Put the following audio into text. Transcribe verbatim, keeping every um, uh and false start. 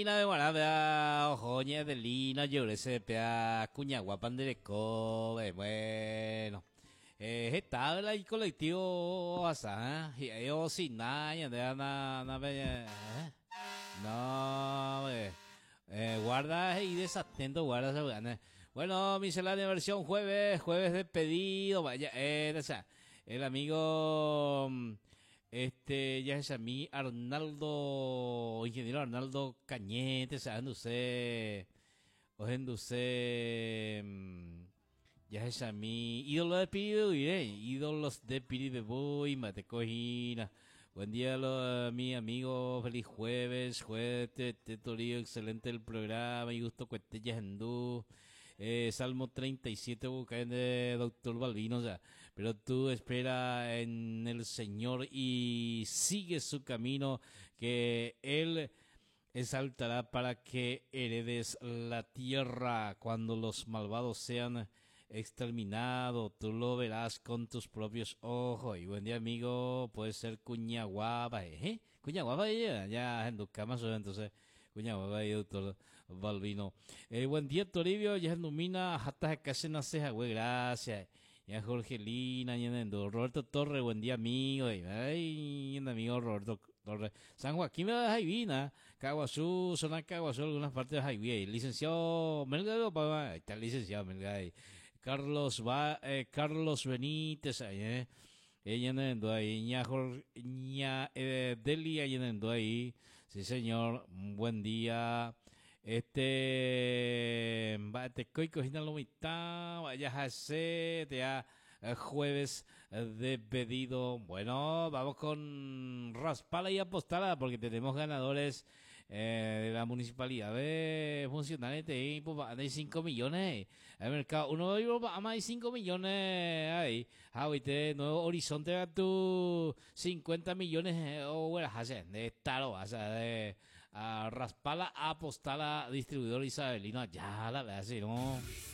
Lina de Guarabia, ojoña de Lina, yo le sé, pea, cuña guapan de co, bueno. Eh, está el colectivo asa, y yo sin nada, de ana, na, na, no, eh, eh, guarda y desatento, guarda esa weá. Bueno, miscelánea versión jueves, jueves de pedido, vaya, eh, o sea, el amigo, mm, este, ya es a mí, Arnaldo, ingeniero Arnaldo Cañete, ¿saben usted? Ojen usted, mm, ya es a mí, ídolo de pedido, iré, ídolos de pedido, voy, mate cojina. Buen día lo, a mi amigo, feliz jueves, jueves, te, te torío, excelente el programa, y gusto cuetellas hindú. Eh, Salmo treinta y siete, busca de doctor Balvino, o sea, pero tú espera en el Señor y sigue su camino, que Él exaltará para que heredes la tierra cuando los malvados sean exterminados. Tú lo verás con tus propios ojos. Y buen día, amigo. Puede ser cuña guapa, ¿eh? Cuña guapa, ya, ya en tu cama, entonces. Cuña guapa, y doctor Balvino. Eh, buen día, Toribio. Ya en Lumina, hasta casi no se güey, gracias. Ya Jorgelina, ya en Roberto Torre, buen día, amigo. Ay, amigo Roberto Torre. San Joaquín me da Jaivina, Caguazú, zona Caguazú, algunas partes de Jaivía. Licenciado Melgado, papá, ahí está el licenciado Melgado. Carlos va, eh, Carlos Benítez, eh. Ella no ahí, ña, Jor, ña eh, Delia, ella no ahí. Sí, señor, buen día. Este, va, te coy cogiendo la mitad, vaya a hacer, te ha eh, jueves eh, de pedido. Bueno, vamos con Raspala y Apostala porque tenemos ganadores eh, de la municipalidad de funcionarios de pues, hay cinco millones el mercado uno más hay cinco millones ahí ahorita Nuevo Horizonte a tu cincuenta millones eh, o bueno de taro o sea de a Raspala Apostala distribuidor isabelino ya la verdad sí no